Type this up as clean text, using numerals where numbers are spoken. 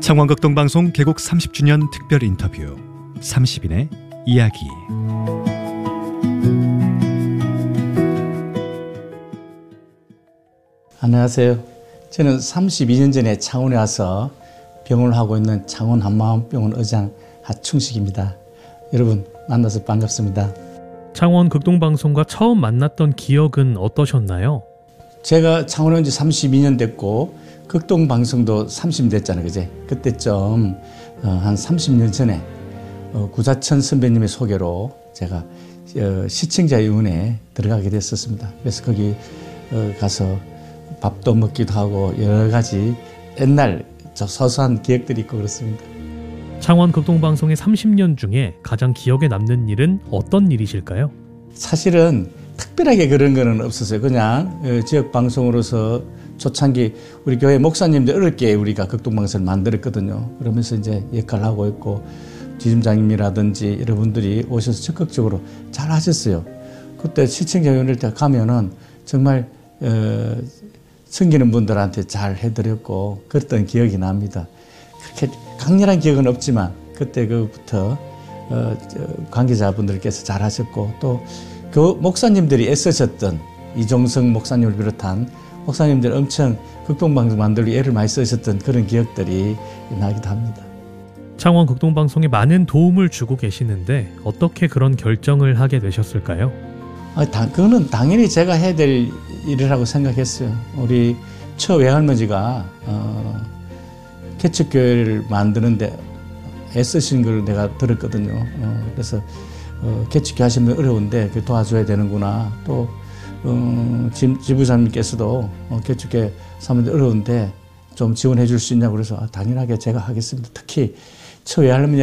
창원극동방송 개국 30주년 특별 인터뷰 30인의 이야기. 안녕하세요. 저는 32년 전에 창원에 와서 병원을 하고 있는 창원 한마음병원 의장 하충식입니다. 여러분 만나서 반갑습니다. 창원 극동방송과 처음 만났던 기억은 어떠셨나요? 제가 창원에 온 지 32년 됐고 극동방송도 30년 됐잖아요. 그제? 그때쯤 한 30년 전에 구자천 선배님의 소개로 제가 시청자위원회에 들어가게 됐었습니다. 그래서 거기 가서 밥도 먹기도 하고 여러 가지 옛날 소소한 기억들이 있고 그렇습니다. 창원 극동방송의 30년 중에 가장 기억에 남는 일은 어떤 일이실까요? 사실은 특별하게 그런 거는 없었어요. 그냥 지역 방송으로서 초창기 우리 교회 목사님들 어렵게 우리가 극동방송을 만들었거든요. 그러면서 이제 역할을 하고 있고 지점장님이라든지 여러분들이 오셔서 적극적으로 잘 하셨어요. 그때 시청자위원회 때 가면은 정말 섬기는 분들한테 잘 해드렸고 그랬던 기억이 납니다. 그렇게 강렬한 기억은 없지만 그때 그부터 관계자분들께서 잘 하셨고 또 그 목사님들이 애쓰셨던 이종성 목사님을 비롯한 목사님들 엄청 극동방송 만들기 애를 많이 쓰셨던 그런 기억들이 나기도 합니다. 창원 극동방송에 많은 도움을 주고 계시는데 어떻게 그런 결정을 하게 되셨을까요? 그거는 당연히 제가 해야 될 일이라고 생각했어요. 우리 처 외할머니가 개척교회를 만드는데 애쓰신 걸 내가 들었거든요. 그래서 개척교회 하시면 어려운데 도와줘야 되는구나. 또 지부장님께서도 개척교회 사는데 어려운데 좀 지원해 줄 수 있냐고 그래서 당연하게 제가 하겠습니다. 특히 처 외할머니